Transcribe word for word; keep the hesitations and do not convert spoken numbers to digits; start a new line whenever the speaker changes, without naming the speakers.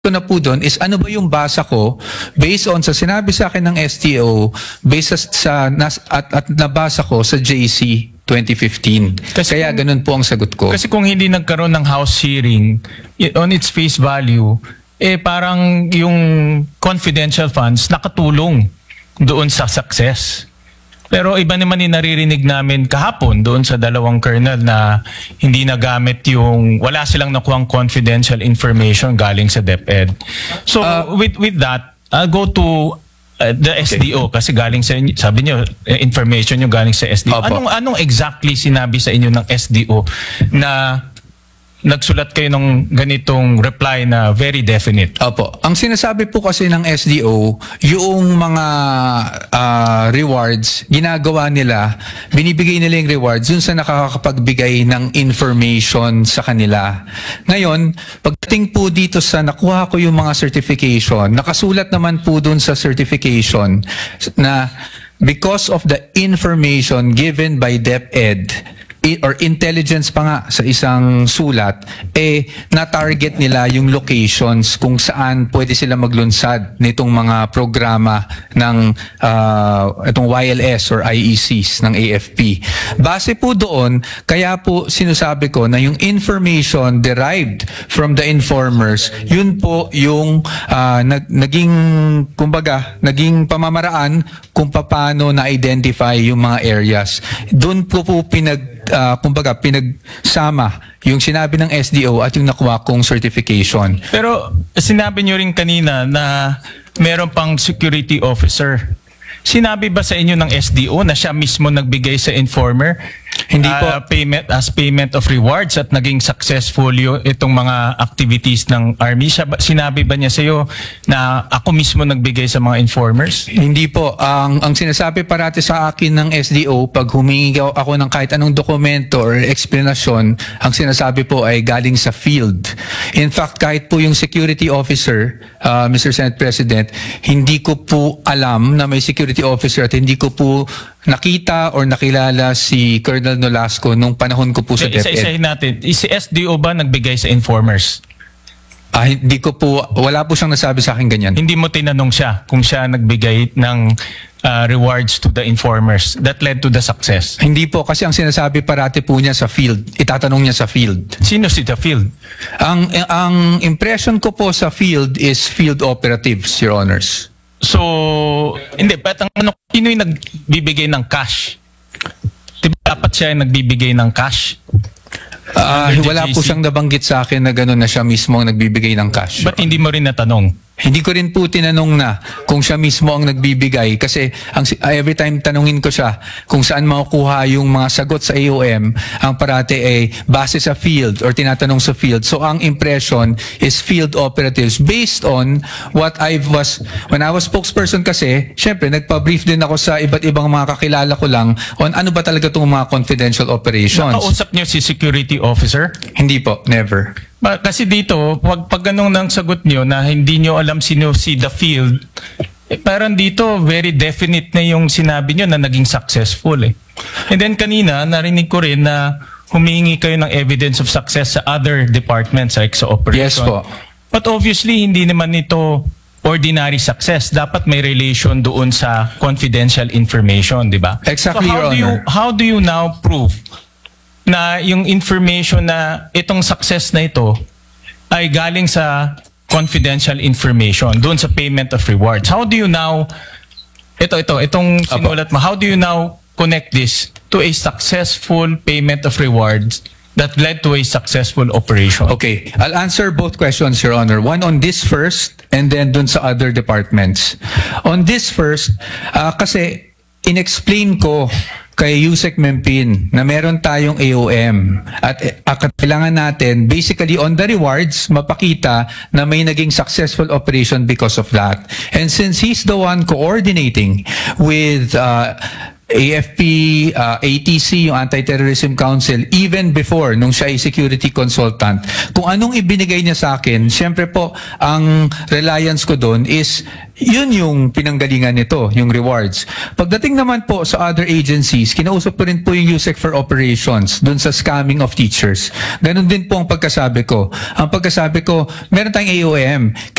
Ito na po doon is ano ba yung basa ko based on sa sinabi sa akin ng S T O based sa, sa nas, at, at nabasa ko sa J C twenty fifteen. Kasi Kaya kung, ganun po ang sagot ko.
Kasi kung hindi nagkaroon ng House hearing, on its face value, eh parang yung confidential funds nakatulong doon sa success. Pero iba naman yung naririnig namin kahapon doon sa dalawang colonel na hindi nagamit yung, wala silang nakuhang confidential information galing sa DepEd. So uh, with with that, I'll go to uh, the okay. S D O kasi galing sa inyo, sabi niyo, information yung galing sa S D O.
Opo.
Anong, anong exactly sinabi sa inyo ng S D O na nagsulat kayo ng ganitong reply na very definite?
Opo. Ang sinasabi po kasi ng S D O, yung mga uh, rewards, ginagawa nila, binibigay nila yung rewards dun sa nakakapagbigay ng information sa kanila. Ngayon, pagdating po dito sa nakuha ko yung mga certification, nakasulat naman po dun sa certification na because of the information given by DepEd, or intelligence pa nga sa isang sulat, eh na-target nila yung locations kung saan pwede sila maglunsad nitong mga programa ng uh, itong Y L S or I E Cs ng A F P. Base po doon, kaya po sinasabi ko na yung information derived from the informers, yun po yung uh, nag, naging, kumbaga, naging pamamaraan kung paano na-identify yung mga areas. Doon po po pinag Uh, kumbaga, pinagsama yung sinabi ng S D O at yung nakuha kong certification.
Pero sinabi nyo rin kanina na meron pang security officer. Sinabi ba sa inyo ng S D O na siya mismo nagbigay sa informer?
Hindi po.
Uh, payment as payment of rewards at naging successful yung itong mga activities ng Army. Siya ba, sinabi ba niya sa iyo na ako mismo nagbigay sa mga informers?
Hindi po. Ang ang sinasabi parati sa akin ng S D O pag humingi ako ng kahit anong dokumento or explanation, ang sinasabi po ay galing sa field. In fact, kahit po yung security officer, uh, Mister Senate President, hindi ko po alam na may security officer at hindi ko po nakita or nakilala si Colonel Nolasco nung panahon ko po sa DepEd.
Isa-isahin natin. Si S D O ba nagbigay sa informers?
Ah, hindi ko po, wala po siyang nasabi sa akin ganyan.
Hindi mo tinanong siya kung siya nagbigay ng uh, rewards to the informers that led to the success?
Hindi po, kasi ang sinasabi parati po niya sa field. Itatanong niya sa field.
Sino si the field?
Ang, ang impression ko po sa field is field operatives, Your Honors.
So, hindi, but ang ano, sino yung nagbibigay ng cash? Diba dapat siya yung nagbibigay ng cash?
Uh, wala po siyang nabanggit sa akin na gano'n na siya mismo ang nagbibigay ng cash.
Ba't hindi mo rin natanong?
Hindi ko rin po tinanong na kung siya mismo ang nagbibigay kasi ang, every time tanungin ko siya kung saan makukuha yung mga sagot sa A O M, ang parate ay base sa field or tinatanong sa field. So ang impression is field operatives based on what I was, when I was spokesperson kasi, syempre nagpa-brief din ako sa iba't ibang mga kakilala ko lang on ano ba talaga itong mga confidential operations.
Nakausap niyo si security officer?
Hindi po, never.
Ba, kasi dito, pag, pag ganun nang sagot nyo na hindi nyo alam sino si the field, eh, parang dito, very definite na yung sinabi nyo na naging successful eh. And then kanina, narinig ko rin na humingi kayo ng evidence of success sa other departments like sa operation.
Yes po.
But obviously, hindi naman ito ordinary success. Dapat may relation doon sa confidential information, di ba?
Exactly,
so how
Your
do you,
Honor.
how do you now prove na yung information na itong success na ito ay galing sa confidential information doon sa payment of rewards? How do you now, ito, ito, itong sinulat mo, how do you now connect this to a successful payment of rewards that led to a successful operation?
Okay, I'll answer both questions, Your Honor. One on this first and then dun sa other departments. On this first, uh, kasi inexplain ko kay Yusek Mempin na meron tayong A O M at uh, kailangan natin basically on the rewards mapakita na may naging successful operation because of that. And since he's the one coordinating with uh, A F P, uh, A T C, yung Anti-Terrorism Council, even before, nung siya ay security consultant, kung anong ibinigay niya sa akin, syempre po, ang reliance ko doon is, yun yung pinanggalingan nito, yung rewards. Pagdating naman po sa other agencies, kinausap ko rin po yung U S E C for operations, doon sa scamming of teachers. Ganon din po ang pagkasabi ko. Ang pagkasabi ko, meron tayong A O M,